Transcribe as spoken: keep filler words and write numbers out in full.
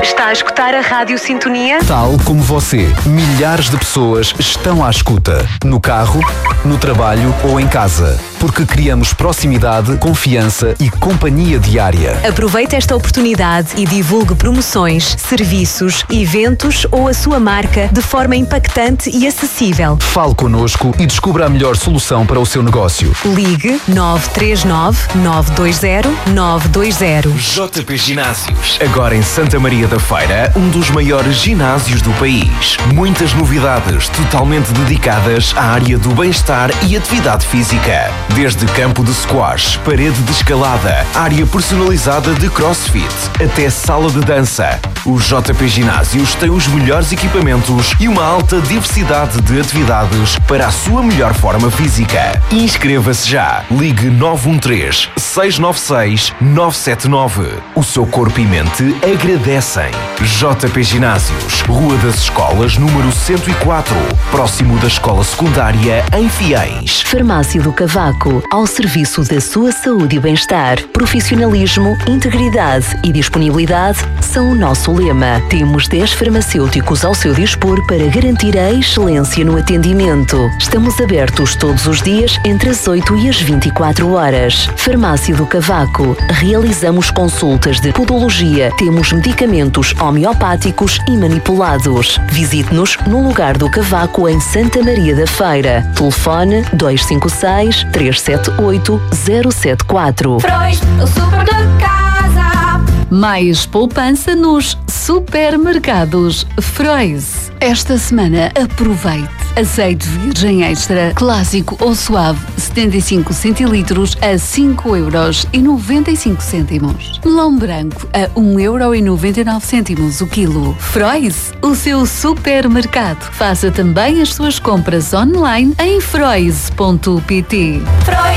Está a escutar a Rádio Sintonia? Tal como você, milhares de pessoas estão à escuta. No carro, no trabalho ou em casa. Porque criamos proximidade, confiança e companhia diária. Aproveite esta oportunidade e divulgue promoções, serviços, eventos ou a sua marca de forma impactante e acessível. Fale connosco e descubra a melhor solução para o seu negócio. Ligue nove três nove, nove dois zero, nove dois zero. J P Ginásios. Agora em Santa Maria da Feira, um dos maiores ginásios do país. Muitas novidades totalmente dedicadas à área do bem-estar e atividade física. Desde campo de squash, parede de escalada, área personalizada de crossfit, até sala de dança. O J P Ginásios tem os melhores equipamentos e uma alta diversidade de atividades para a sua melhor forma física. Inscreva-se já. Ligue nove um três, seis nove seis, nove sete nove. O seu corpo e mente agradecem. J P Ginásios, Rua das Escolas, número cento e quatro, próximo da Escola Secundária em Fiães. Farmácia do Cavaco, ao serviço da sua saúde e bem-estar. Profissionalismo, integridade e disponibilidade são o nosso lema. Temos dez farmacêuticos ao seu dispor para garantir a excelência no atendimento. Estamos abertos todos os dias entre as oito e as vinte e quatro horas. Farmácia do Cavaco. Realizamos consultas de podologia. Temos medicamentos homeopáticos e manipulados. Visite-nos no Lugar do Cavaco em Santa Maria da Feira. Telefone dois cinco seis, três sete oito, zero sete quatro. Frois, o super de casa. Mais poupança nos supermercados Frois. Esta semana aproveite. Azeite virgem extra, clássico ou suave, setenta e cinco centilitros a cinco euros e noventa e cinco cêntimos. Melão branco a um euro e noventa e nove cêntimos o quilo. Frois, o seu supermercado. Faça também as suas compras online em frois ponto pt. Frois.